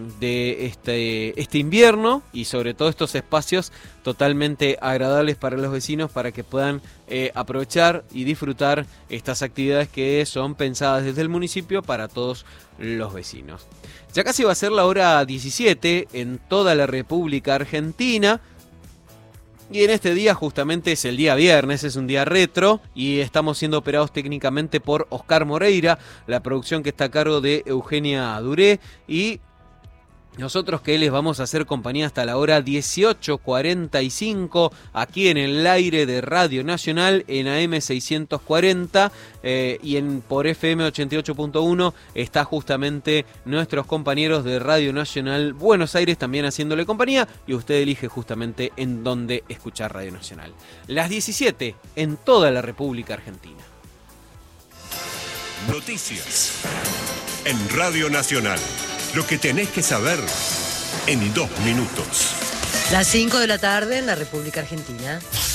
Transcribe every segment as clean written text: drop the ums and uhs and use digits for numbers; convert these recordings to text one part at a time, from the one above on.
de este invierno, y sobre todo estos espacios totalmente agradables para los vecinos para que puedan aprovechar y disfrutar estas actividades que son pensadas desde el municipio para todos los vecinos. Ya casi va a ser la hora 17 en toda la República Argentina. Y en este día justamente es el día viernes, es un día retro y estamos siendo operados técnicamente por Oscar Moreira, la producción que está a cargo de Eugenia Duré, y nosotros que les vamos a hacer compañía hasta la hora 18:45 aquí en el aire de Radio Nacional en AM 640 y por FM 88.1 está justamente nuestros compañeros de Radio Nacional Buenos Aires también haciéndole compañía, y usted elige justamente en dónde escuchar Radio Nacional. Las 17 en toda la República Argentina. Noticias en Radio Nacional. Lo que tenés que saber en 2 minutos. Las 5 de la tarde en la República Argentina.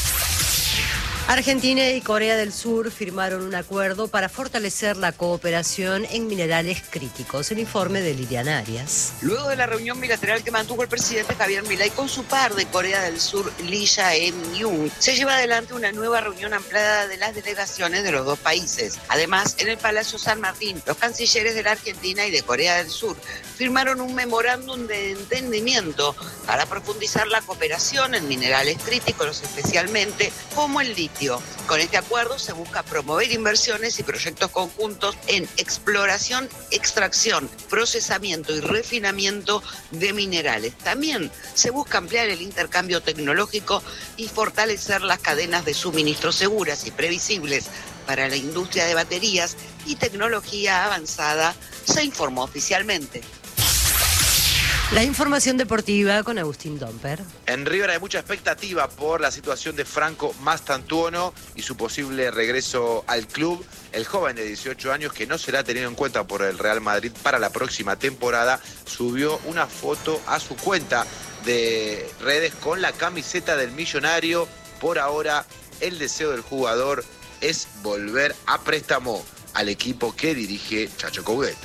Argentina y Corea del Sur firmaron un acuerdo para fortalecer la cooperación en minerales críticos. El informe de Liliana Arias. Luego de la reunión bilateral que mantuvo el presidente Javier Milei con su par de Corea del Sur, Lee Jae-myung, se lleva adelante una nueva reunión ampliada de las delegaciones de los dos países. Además, en el Palacio San Martín, los cancilleres de la Argentina y de Corea del Sur firmaron un memorándum de entendimiento para profundizar la cooperación en minerales críticos, especialmente como el litio. Con este acuerdo se busca promover inversiones y proyectos conjuntos en exploración, extracción, procesamiento y refinamiento de minerales. También se busca ampliar el intercambio tecnológico y fortalecer las cadenas de suministro seguras y previsibles para la industria de baterías y tecnología avanzada, se informó oficialmente. La información deportiva con Agustín Domper. En River hay mucha expectativa por la situación de Franco Mastantuono y su posible regreso al club. El joven de 18 años, que no será tenido en cuenta por el Real Madrid para la próxima temporada, subió una foto a su cuenta de redes con la camiseta del millonario. Por ahora, el deseo del jugador es volver a préstamo al equipo que dirige Chacho Coudet.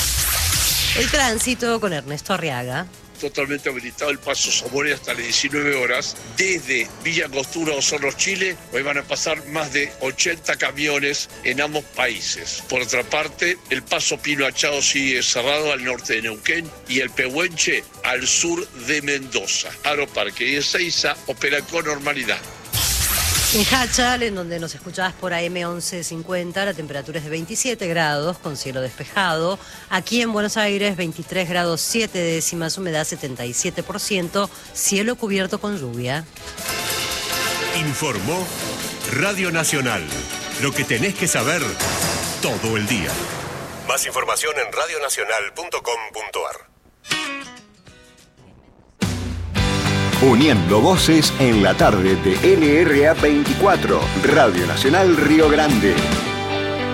El tránsito con Ernesto Arriaga. Totalmente habilitado el paso Zamora hasta las 19 horas. Desde Villa Angostura a Osorno, Chile, hoy van a pasar más de 80 camiones en ambos países. Por otra parte, el paso Pino Achado sigue cerrado al norte de Neuquén y el Pehuenche al sur de Mendoza. Aeroparque y Ezeiza operan con normalidad. En Hachal, en donde nos escuchabas por AM 1150, la temperatura es de 27 grados con cielo despejado. Aquí en Buenos Aires, 23 grados 7 décimas, humedad 77%, cielo cubierto con lluvia. Informó Radio Nacional. Lo que tenés que saber todo el día. Más información en radionacional.com.ar. Uniendo voces en la tarde de LRA 24, Radio Nacional Río Grande.